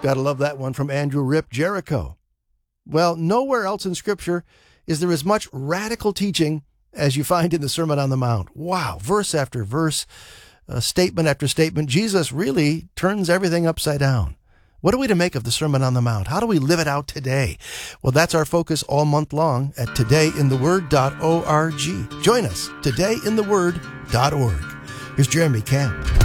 Gotta love that one from Andrew Rip Jericho. Well, nowhere else in Scripture is there as much radical teaching as you find in the Sermon on the Mount. Wow, verse after verse, statement after statement, Jesus really turns everything upside down. What are we to make of the Sermon on the Mount? How do we live it out today? Well, that's our focus all month long at todayintheword.org. Join us, todayintheword.org. Here's Jeremy Camp.